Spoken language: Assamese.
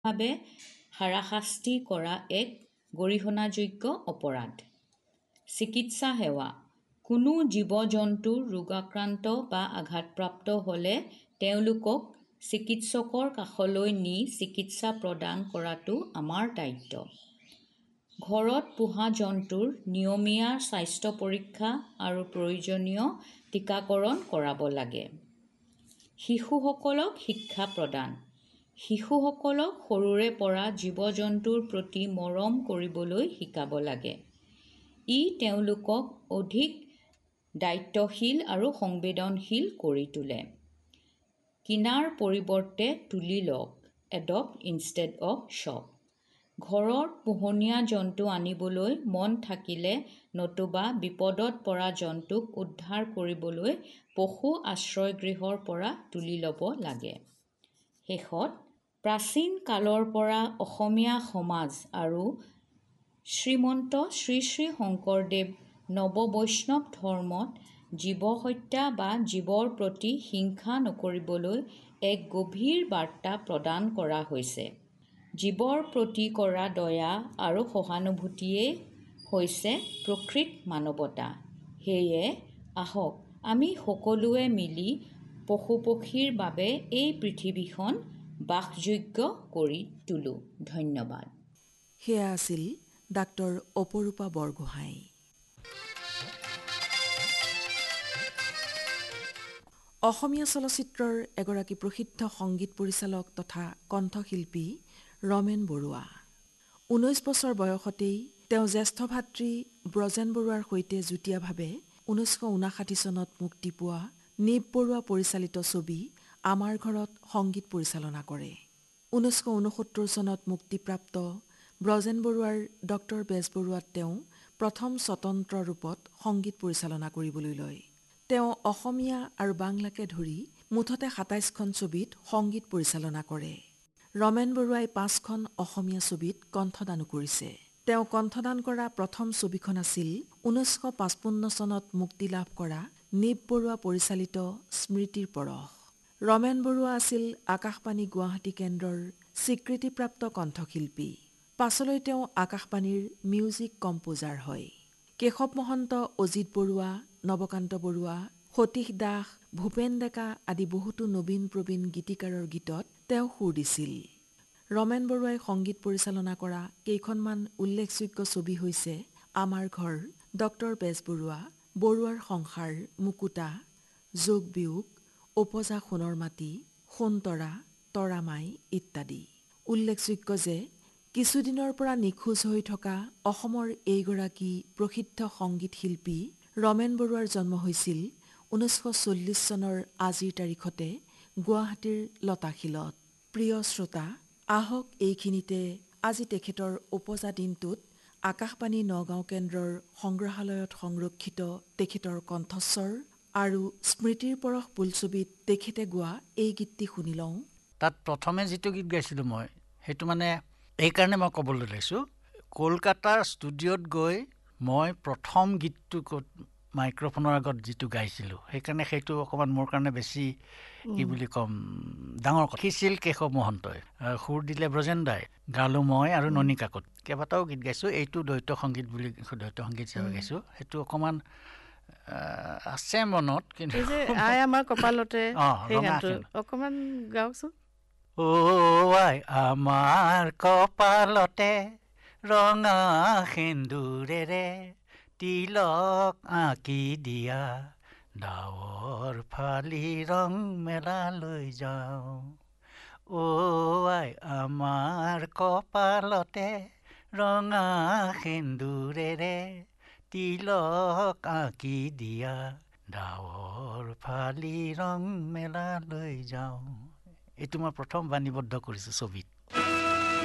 ভাৱে হাৰাশাস্তি কৰা এক গৰিহণাযোগ্য অপৰাধ। চিকিৎসা সেৱা: কোনো জীৱ-জন্তু ৰোগাক্ৰান্ত বা আঘাতপ্ৰাপ্ত হ'লে তেওঁলোকক চিকিৎসকৰ কাষলৈ নি চিকিৎসা প্ৰদান কৰাটো আমাৰ দায়িত্ব। ঘৰত পোহা জন্তুৰ নিয়মীয়া স্বাস্থ্য পৰীক্ষা আৰু প্ৰয়োজনীয় টিকাকৰণ কৰাব লাগে। শিশুসকলক শিক্ষা প্ৰদান: শিশুসকলক সৰুৰে পৰা জীৱ-জন্তুৰ প্ৰতি মৰম কৰিবলৈ শিকাব লাগে। ই তেওঁলোকক অধিক দায়িত্বশীল আৰু সংবেদনশীল কৰি তোলে। কিনাৰ পৰিৱৰ্তে তুলি লওক, এডপ্ট ইনষ্টেড অৱ শ্বপ। ঘৰত পোহনীয়া জন্তু আনিবলৈ মন থাকিলে নতুবা বিপদত পৰা জন্তুক উদ্ধাৰ কৰিবলৈ পশু আশ্ৰয়গৃহৰ পৰা তুলি ল'ব লাগে। শেষত, প্ৰাচীন কালৰ পৰা অসমীয়া সমাজ আৰু শ্ৰীমন্ত শ্ৰী শ্ৰী শংকৰদেৱ নৱবৈষ্ণৱ ধৰ্মত জীৱ হত্যা বা জীৱৰ প্ৰতি হিংসা নকৰিবলৈ এক গভীৰ বাৰ্তা প্ৰদান কৰা হৈছে। জীৱৰ প্ৰতি কৰা দয়া আৰু সহানুভূতিয়েই হৈছে প্ৰকৃত মানৱতা। সেয়ে আহক আমি সকলোৱে মিলি পশু-পক্ষীৰ বাবে এই পৃথিৱীখন বাসযোগ্য কৰি তোলো। ধন্যবাদ। সেয়া আছিল ডাক্তৰ অপৰূপা বৰগোহাঁই। অসমীয়া চলচ্চিত্ৰৰ এগৰাকী প্ৰসিদ্ধ সংগীত পৰিচালক তথা কণ্ঠশিল্পী ৰমেন বৰুৱা। 19 বছৰ বয়সতেই তেওঁ জ্যেষ্ঠ ভাতৃ ব্ৰজেন বৰুৱাৰ সৈতে যুটীয়াভাৱে 1959 চনত মুক্তি পোৱা নিপ বৰুৱা পৰিচালিত ছবি আমাৰ ঘৰত সংগীত পৰিচালনা কৰে। 1969 চনত মুক্তিপ্ৰাপ্ত ব্ৰজেন বৰুৱাৰ ডক্টৰ বেজবৰুৱাত তেওঁ প্ৰথম স্বতন্ত্ৰ ৰূপত সংগীত পৰিচালনা কৰিবলৈ লয়। তেওঁ অসমীয়া আৰু বাংলাকে ধৰি মুঠতে 27খন ছবিত সংগীত পৰিচালনা কৰে। ৰমেন বৰুৱাই 5খন অসমীয়া ছবিত কণ্ঠদানো কৰিছে। তেওঁ কণ্ঠদান কৰা প্ৰথম ছবিখন আছিল 1955 চনত মুক্তি লাভ কৰা নিপ বৰুৱা পৰিচালিত স্মৃতিৰ পৰশ। ৰমেন বৰুৱা আছিল আকাশবাণী গুৱাহাটী কেন্দ্ৰৰ স্বীকৃতিপ্ৰাপ্ত কণ্ঠশিল্পী। পাছলৈ তেওঁ আকাশবাণীৰ মিউজিক কম্পোজাৰ হয়। কেশৱ মহন্ত, অজিত বৰুৱা, নৱকান্ত বৰুৱা, সতীশ দাস, ভূপেন ডেকা আদি বহুতো নবীন প্ৰবীণ গীতিকাৰৰ গীতত তেওঁ সুৰ দিছিল। ৰমেন বৰুৱাই সংগীত পৰিচালনা কৰা কেইখনমান উল্লেখযোগ্য ছবি হৈছে আমাৰ ঘৰ, ডক্টৰ বেজবৰুৱা, বৰুৱাৰ সংসাৰ, মুকুতা, যোগ বিয়োগ, উপজা সোণৰ মাটি, সোণতৰা, তৰামাই ইত্যাদি। উল্লেখযোগ্য যে কিছুদিনৰ পৰা নিখোজ হৈ থকা অসমৰ এইগৰাকী প্ৰসিদ্ধ সংগীত শিল্পী ৰমেন বৰুৱাৰ জন্ম হৈছিল 1940 চনৰ আজিৰ তাৰিখতে গুৱাহাটীৰ লতাশিলত। প্ৰিয় শ্ৰোতা, আহক এইখিনিতে আজি তেখেতৰ উপজা দিনটোত আকাশবাণী নগাঁও কেন্দ্ৰৰ সংগ্ৰহালয়ত সংৰক্ষিত তেখেতৰ কণ্ঠস্বৰ আৰু স্মৃতিৰ পৰশ বোলছবিত তেখেতে গোৱা এই গীতটি শুনি লওঁ। তাত প্ৰথমে যিটো গীত গাইছিলোঁ মই, সেইটো মানে এইকাৰণে মই ক'বলৈ লৈছোঁ, কলকাতাৰ ষ্টুডিঅ'ত গৈ মই প্ৰথম গীতটো মাইক্ৰফোনৰ আগত যিটো গাইছিলোঁ, সেইকাৰণে সেইটো অকণমান মোৰ কাৰণে বেছি কি বুলি ক'ম, ডাঙৰ কথা। শিছিল কেশৱ মহন্তই, সুৰ দিলে ব্ৰজেন দাই, গালোঁ মই আৰু ননী কাকত। কেইবাটাও গীত গাইছোঁ, এইটো দ্বৈত সংগীত বুলি দ্বৈত সংগীত হিচাপে গাইছোঁ। সেইটো অকণমান আছে মনত, কিন্তু আই আমাৰ কপালতে অকণমান গাওকচোন। অ' আই আমাৰ কপালতে ৰঙা সেন্দুৰেৰে তিলক আঁকি দিয়া, ডাৱৰ ফালি ৰং মেলালৈ যাওঁ। অ' আই আমাৰ কপালতে ৰঙা সেন্দুৰেৰে তিলক আঁকি দিয়া, ডাৱৰ ফালি ৰং মেলালৈ যাওঁ। এইটো মই প্ৰথম বাণীবদ্ধ কৰিছোঁ ছবিত।